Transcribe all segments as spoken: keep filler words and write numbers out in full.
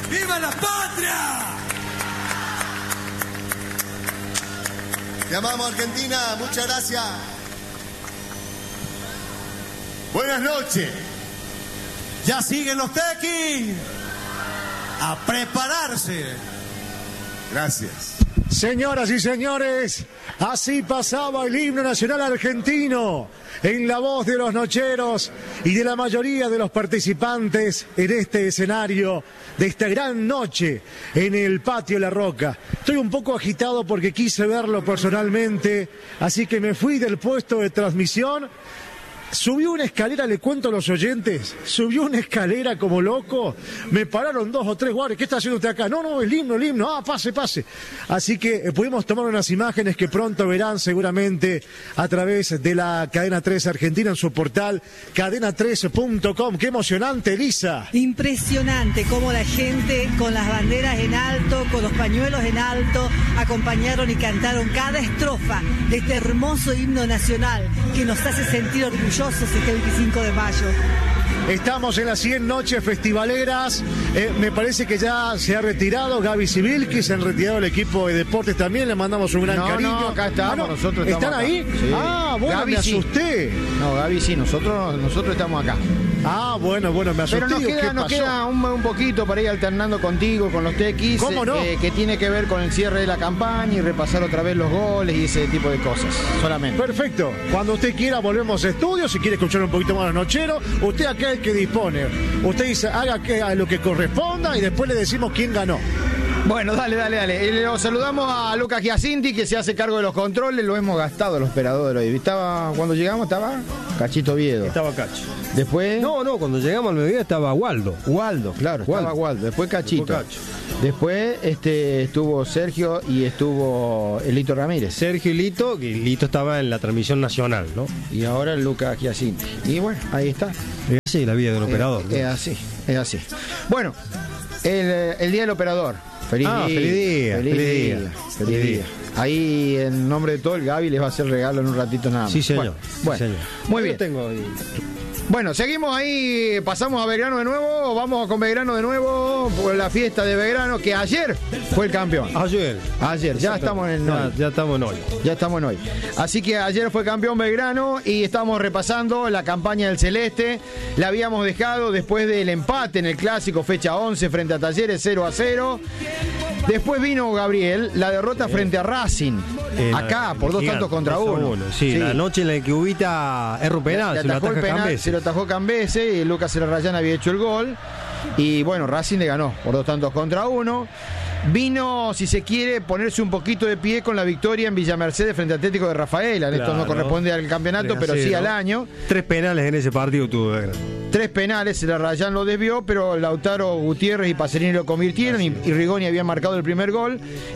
¡Viva la patria! Te amamos, Argentina. Muchas gracias. Buenas noches. Ya siguen los tequis. A prepararse. Gracias. Señoras y señores, así pasaba el himno nacional argentino en la voz de los nocheros y de la mayoría de los participantes en este escenario de esta gran noche en el Patio La Roca. Estoy un poco agitado porque quise verlo personalmente, así que me fui del puesto de transmisión. Subió una escalera, le cuento a los oyentes, subió una escalera como loco, me pararon dos o tres guardias. ¿Qué está haciendo usted acá? No, no, el himno, el himno, ah, pase, pase. Así que eh, pudimos tomar unas imágenes que pronto verán seguramente a través de la Cadena tres Argentina en su portal cadena tres punto com. ¡Qué emocionante, Elisa! Impresionante cómo la gente con las banderas en alto, con los pañuelos en alto, acompañaron y cantaron cada estrofa de este hermoso himno nacional que nos hace sentir orgullosos este veinticinco de mayo. Estamos en las cien noches festivaleras, eh, me parece que ya se ha retirado Gaby Sibilki, se han retirado el equipo de deportes también, le mandamos un gran no, cariño. No, acá estamos, ah, no. nosotros estamos ¿Están acá. ahí? Sí. Ah, bueno, Gaby, me asusté. Sí. No, Gaby sí, nosotros, nosotros estamos acá. Ah, bueno, bueno, me asusté. Pero nos queda, nos queda un, un poquito para ir alternando contigo, con los tequis. ¿Cómo no? Eh, que tiene que ver con el cierre de la campaña y repasar otra vez los goles y ese tipo de cosas, solamente. Perfecto. Cuando usted quiera volvemos a estudio, si quiere escuchar un poquito más los nocheros, usted acá es el que dispone. Usted dice, haga que, a lo que corresponda y después le decimos quién ganó. Bueno, dale, dale, dale. Eh, Lo saludamos a Lucas Giacinti, que se hace cargo de los controles. Lo hemos gastado el operador hoy. Estaba, cuando llegamos estaba Cachito Viedo. Estaba Cacho. Después... No, no, cuando llegamos al mediodía estaba Waldo. Waldo, claro, Waldo. estaba Waldo. Después Cachito. Después Cacho. Después este, estuvo Sergio y estuvo el Lito Ramírez. Sergio y Lito, que Lito estaba en la transmisión nacional, ¿no? Y ahora el Lucas Giacinti. Y bueno, ahí está. Es así la vida del operador. Es, es así, es así. Bueno, el, el día del operador. Feliz, ah, día, feliz día. Feliz, Feliz día. día. Feliz día. día. Ahí, en nombre de todo, el Gaby les va a hacer regalo en un ratito nada más. Sí, señor. Bueno, bueno sí, señor. Muy bien. Tengo ahí. Bueno, seguimos ahí, pasamos a Belgrano de nuevo, vamos con Belgrano de nuevo por la fiesta de Belgrano, que ayer fue el campeón. Ayer. Ayer, ya estamos en ya, hoy. Ya estamos en hoy. Ya estamos en hoy. Así que ayer fue campeón Belgrano y estamos repasando la campaña del Celeste. La habíamos dejado después del empate en el Clásico, fecha once, frente a Talleres, cero a cero. Después vino Gabriel, la derrota frente a Racing, eh, acá, por dos tantos contra uno. uno. Sí, sí, la noche en la que Ubita erra un penal, le, se, le lo atajó el penal se lo atajó Cambese y Lucas Serrayán había hecho el gol. Y bueno, Racing le ganó por dos tantos contra uno. Vino, si se quiere, ponerse un poquito de pie con la victoria en Villa Mercedes frente a Atlético de Rafaela. Claro. Esto no corresponde al campeonato, pero sí al año. Tres penales en ese partido tuvo Belgrano. Tres penales, el Rayán lo desvió, pero Lautaro Gutiérrez y Pacerini lo convirtieron y, y Rigoni había marcado el primer gol.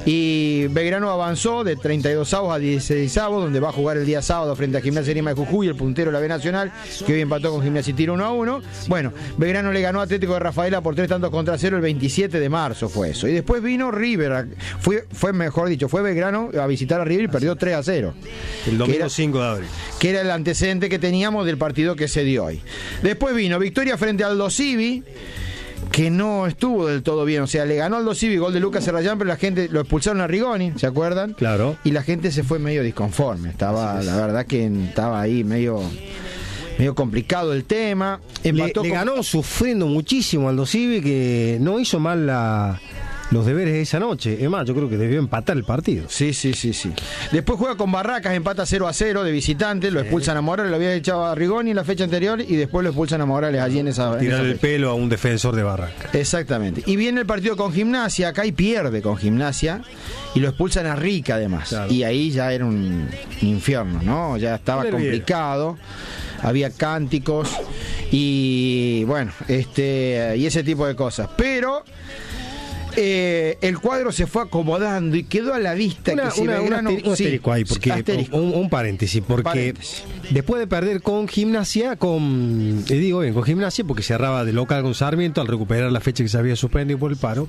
Y Belgrano avanzó de treinta y dos avos a dieciséis avos, donde va a jugar el día sábado frente a Gimnasia Grima de Jujuy, el puntero de la B Nacional, que hoy empató con Gimnasia y Tiro uno a uno. Bueno, Belgrano le ganó a Atlético de Rafaela por tres tantos contra cero el veintisiete de marzo fue eso. Y después vino River, fue, fue mejor dicho, fue Belgrano a visitar a River y perdió tres a cero. El domingo cinco de abril. Que era el antecedente que teníamos del partido que se dio hoy. Después vino victoria frente al Aldo Civi, que no estuvo del todo bien, o sea, le ganó Aldo Civi, gol de Lucas Serrayán, pero la gente lo expulsaron a Rigoni, ¿se acuerdan? Claro. Y la gente se fue medio disconforme, estaba, la verdad que estaba ahí medio... medio complicado el tema. Empató le, le con... ganó sufriendo muchísimo Aldo Civi, que no hizo mal la, los deberes de esa noche. Es más, yo creo que debió empatar el partido. Sí, sí, sí, sí. Después juega con Barracas, empata cero a cero de visitante, lo expulsan a Morales, lo había echado a Rigoni en la fecha anterior y después lo expulsan a Morales allí en esa tirar en esa el pelo a un defensor de Barracas. Exactamente. Y viene el partido con Gimnasia, acá y pierde con Gimnasia y lo expulsan a Rica además. Claro. Y ahí ya era un, un infierno, ¿no? Ya estaba complicado. Había cánticos y bueno, este y ese tipo de cosas. Pero eh, el cuadro se fue acomodando y quedó a la vista una, que si una, Belgrano, un asterisco sí, ahí, porque asterisco. Un, un paréntesis, porque paréntesis. Después de perder con Gimnasia, con eh, digo bien, con Gimnasia, porque cerraba de local con Sarmiento al recuperar la fecha que se había suspendido por el paro.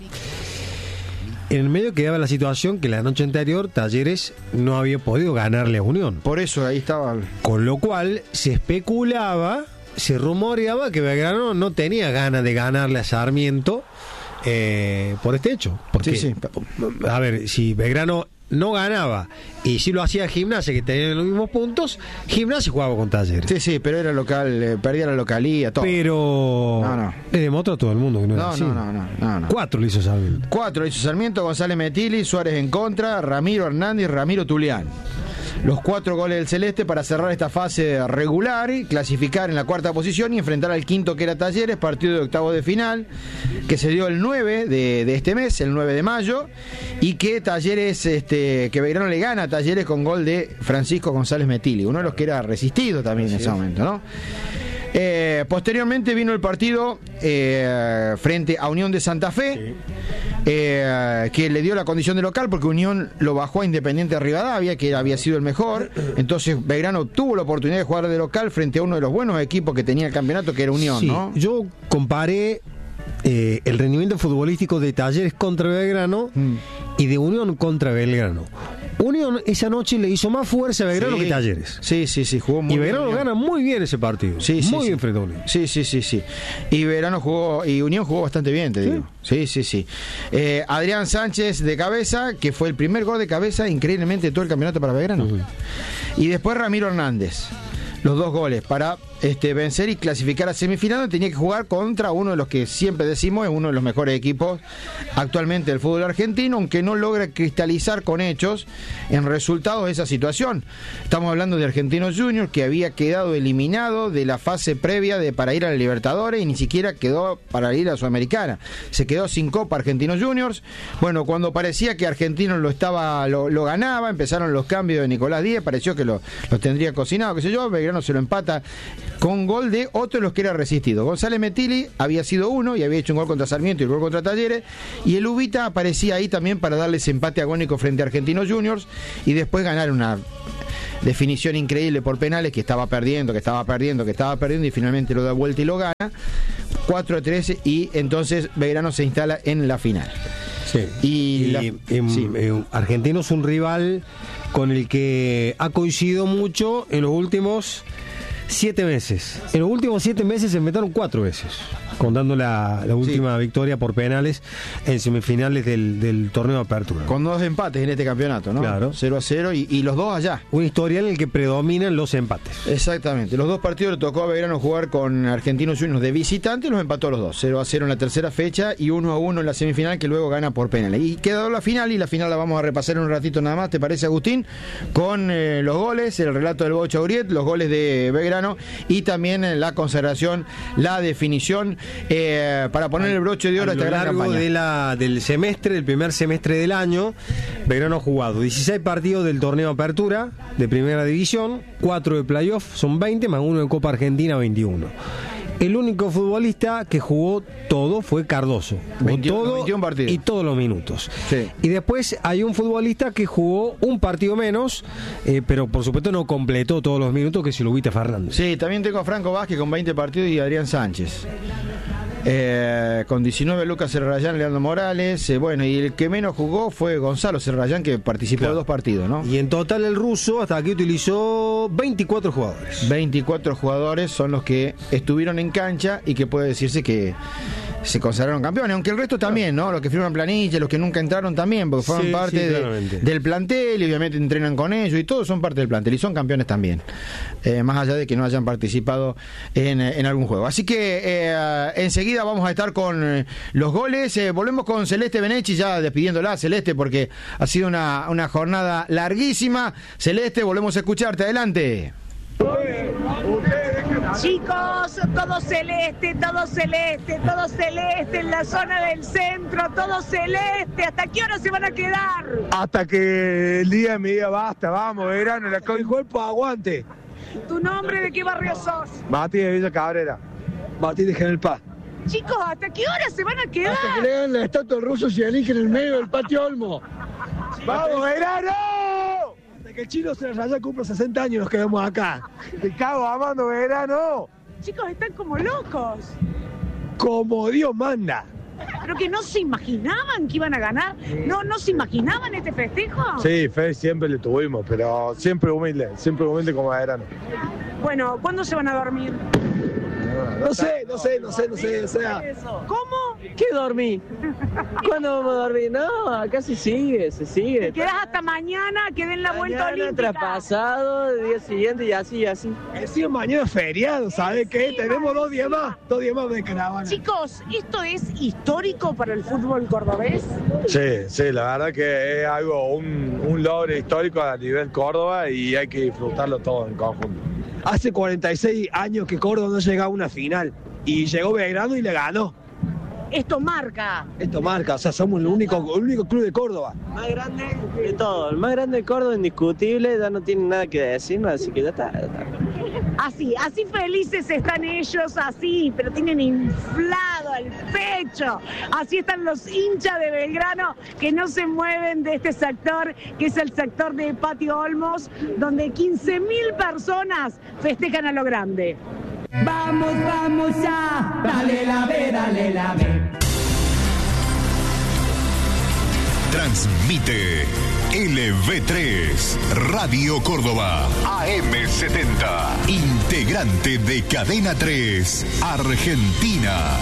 En el medio quedaba la situación que la noche anterior Talleres no había podido ganarle a Unión. Por eso ahí estaba. Con lo cual se especulaba, se rumoreaba que Belgrano no tenía ganas de ganarle a Sarmiento eh, por este hecho. Porque, Sí, sí. a ver, si Belgrano no ganaba y si lo hacía Gimnasia, que tenía los mismos puntos, Gimnasia jugaba con Talleres. Sí, sí, pero era local, eh, perdía la localía, todo. Pero No, no. le demostró a todo el mundo que no, era No, así. no, no, no, no, no. Cuatro le hizo Sarmiento. Cuatro hizo Sarmiento, González Metili, Suárez en contra, Ramiro Hernández, Ramiro Tulián. Los cuatro goles del Celeste para cerrar esta fase regular, clasificar en la cuarta posición y enfrentar al quinto que era Talleres, partido de octavos de final, que se dio el nueve de, de este mes, el nueve de mayo, y que Talleres, este, que Belgrano le gana a Talleres con gol de Francisco González Metili, uno de los que era resistido también en ese momento, ¿no? Eh, posteriormente vino el partido eh, frente a Unión de Santa Fe, eh, que le dio la condición de local porque Unión lo bajó a Independiente Rivadavia, que había sido el mejor. Entonces Belgrano tuvo la oportunidad de jugar de local frente a uno de los buenos equipos que tenía el campeonato, que era Unión, Sí, ¿no? yo comparé eh, el rendimiento futbolístico de Talleres contra Belgrano Mm. y de Unión contra Belgrano. Unión esa noche le hizo más fuerza a Belgrano Sí. que Talleres. Sí, sí, sí, jugó muy Y bien Belgrano Unión. gana muy bien ese partido. Sí, sí, muy sí. bien frente a Unión. Sí, sí, sí, sí. Y Belgrano jugó, y Unión jugó bastante bien, te Sí. digo. Sí, sí, sí. Eh, Adrián Sánchez de cabeza, que fue el primer gol de cabeza increíblemente de todo el campeonato para Belgrano. Ujú. Y después Ramiro Hernández. Los dos goles para este, vencer y clasificar a semifinal, donde tenía que jugar contra uno de los que siempre decimos es uno de los mejores equipos actualmente del fútbol argentino, aunque no logra cristalizar con hechos en resultados de esa situación. Estamos hablando de Argentinos Juniors, que había quedado eliminado de la fase previa de para ir a la Libertadores y ni siquiera quedó para ir a Sudamericana. Se quedó sin Copa Argentinos Juniors. Bueno, cuando parecía que Argentinos lo estaba lo, lo ganaba, empezaron los cambios de Nicolás Díez, pareció que lo, lo tendría cocinado, qué sé yo. Belgrano se lo empata con gol de otro de los que era resistido. González Metili había sido uno y había hecho un gol contra Sarmiento y el gol contra Talleres, y el Ubita aparecía ahí también para darle ese empate agónico frente a Argentinos Juniors y después ganar una definición increíble por penales, que estaba perdiendo, que estaba perdiendo, que estaba perdiendo y finalmente lo da vuelta y lo gana cuatro a tres, y entonces Belgrano se instala en la final. Sí. Y, Y, la- em, sí. em, Argentino es un rival con el que ha coincidido mucho en los últimos siete meses. En los últimos siete meses se enfrentaron cuatro veces, contando la, la última victoria por penales en semifinales del, del torneo de apertura. Con dos empates en este campeonato, ¿no? Claro. cero a cero y, y los dos allá. Un historial en el que predominan los empates. Exactamente. Los dos partidos le tocó a Belgrano jugar con Argentinos Juniors de visitante y los empató los dos. cero a cero en la tercera fecha y uno a uno en la semifinal, que luego gana por penales. Y quedó la final, y la final la vamos a repasar en un ratito nada más, ¿te parece, Agustín? Con eh, los goles, el relato del Bocha Uriet, los goles de Belgrano y también eh, la consagración, la definición, eh, para poner el broche de oro a A esta lo gran largo campaña. de la, del semestre, el primer semestre del año, Belgrano ha jugado dieciséis partidos del torneo de apertura de primera división, cuatro de playoff, son veinte, más uno de Copa Argentina, veintiuno. El único futbolista que jugó todo fue Cardoso. Jugó veintiuno, todo veintiún partidos. y todos los minutos. Sí. Y después hay un futbolista que jugó un partido menos, eh, pero por supuesto no completó todos los minutos, que es Silubita Fernández. Sí, también tengo a Franco Vázquez con veinte partidos y Adrián Sánchez. Eh, con diecinueve Lucas Serrayán, Leandro Morales, eh, bueno, y el que menos jugó fue Gonzalo Serrayán, que participó Claro. de dos partidos, ¿no? Y en total el ruso hasta aquí utilizó veinticuatro jugadores. veinticuatro jugadores son los que estuvieron en cancha y que puede decirse que se consagraron campeones, aunque el resto también, ¿no? Los que firman planilla, los que nunca entraron también, porque fueron Sí, parte sí, de- claramente. del plantel y obviamente entrenan con ellos y todos son parte del plantel y son campeones también, eh, más allá de que no hayan participado en, en algún juego. Así que eh, enseguida vamos a estar con eh, los goles. Eh, volvemos con Celeste Benechi, ya despidiéndola, Celeste, porque ha sido una, una jornada larguísima. Celeste, volvemos a escucharte, adelante. Chicos, todo celeste, todo celeste, todo celeste en la zona del centro, todo celeste. ¿Hasta qué hora se van a quedar? Hasta que el día me diga basta, vamos, verano, la el cuerpo aguante. ¿Tu nombre, de qué barrio sos? Martín de Villa Cabrera. Martín de General Paz. Chicos, ¿hasta qué hora se van a quedar? Hasta que le hagan la estatua del ruso Cianic en el medio del patio Olmo. ¡Vamos, verano! Hasta que el chino se raya cumpla sesenta años nos quedamos acá. Te cago amando, verano. Chicos, están como locos. Como Dios manda. ¿Pero que no se imaginaban que iban a ganar? ¿No, no se imaginaban este festejo? Sí, fe siempre le tuvimos, pero siempre humilde, siempre humilde como verano. Bueno, ¿cuándo se van a dormir? No sé, no sé, no sé, no sé, o sea, ¿Cómo? ¿Qué dormí? ¿Cuándo vamos a dormir? No, acá se sigue, se sigue. ¿Te quedás hasta mañana que den la vuelta Mañana, olímpica? traspasado, el día siguiente y así, y así. Encima mañana es feriado, ¿sabes qué? Tenemos dos días más, dos días más de caravana. Chicos, ¿esto es histórico para el fútbol cordobés? Sí, sí, la verdad que es algo, un, un logro histórico a nivel Córdoba y hay que disfrutarlo todo en conjunto. Hace cuarenta y seis años que Córdoba no llegaba a una final y llegó Belgrano y le ganó. Esto marca. Esto marca, o sea, somos el único, el único club de Córdoba. Más grande de todo, el más grande de Córdoba, indiscutible, ya no tiene nada que decir, así que ya está. Ya está. Así, así felices están ellos, así, pero tienen inflado el pecho. Así están los hinchas de Belgrano que no se mueven de este sector, que es el sector de Patio Olmos, donde quince mil personas festejan a lo grande. Vamos, vamos ya, dale la ve, dale la ve. Transmite L V tres, Radio Córdoba, A M setenta, integrante de Cadena tres, Argentina.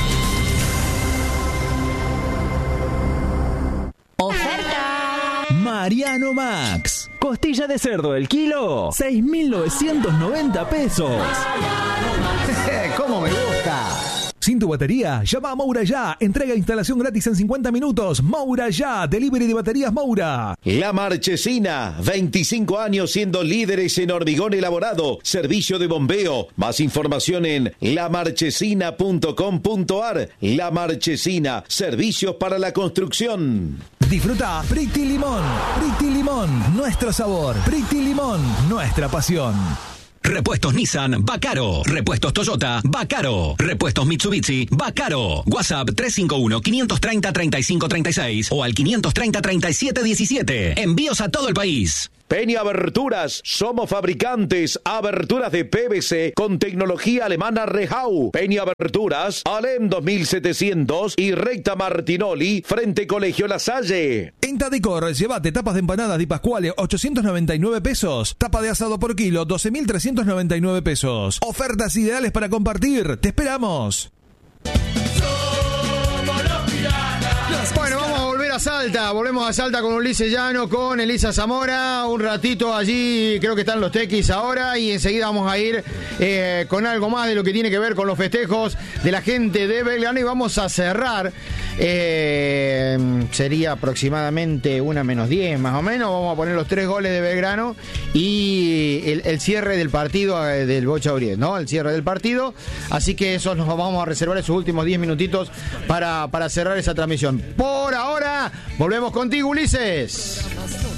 Oferta Mariano Max. Costilla de cerdo el kilo, seis mil novecientos noventa pesos. ¿Cómo me gusta? Sin tu batería, llama a Moura Ya. Entrega e instalación gratis en cincuenta minutos. Moura Ya, delivery de baterías Moura. La Marchesina, veinticinco años siendo líderes en hormigón elaborado, servicio de bombeo. Más información en la marchesina punto com punto ar. La Marchesina, servicios para la construcción. Disfruta Pretty Limón. Pretty Limón, nuestro sabor. Pretty Limón, nuestra pasión. Repuestos Nissan, va caro. Repuestos Toyota, va caro. Repuestos Mitsubishi, va caro. WhatsApp tres cinco uno, cinco tres cero, tres cinco tres seis o al quinientos treinta, treinta y siete diecisiete. Envíos a todo el país. Peña Aberturas, somos fabricantes, aberturas de P V C con tecnología alemana Rehau. Peña Aberturas, Alem dos mil setecientos y Recta Martinoli, frente Colegio La Salle. En Tadecor, llévate tapas de empanadas Di Pasquale, ochocientos noventa y nueve pesos. Tapa de asado por kilo, doce mil trescientos noventa y nueve pesos. Ofertas ideales para compartir. Te esperamos. Bueno, vamos a volver a Salta. Volvemos a Salta con Ulises Llano, con Elisa Zamora. Un ratito allí, creo que están los tequis ahora. Y enseguida vamos a ir eh, con algo más de lo que tiene que ver con los festejos de la gente de Belgrano. Y vamos a cerrar. Eh, sería aproximadamente una menos diez, más o menos. Vamos a poner los tres goles de Belgrano y el, el cierre del partido eh, del Bocha Uriel, ¿no? El cierre del partido. Así que eso nos vamos a reservar esos últimos diez minutitos para, para cerrar esa transmisión. Por ahora, volvemos contigo, Ulises.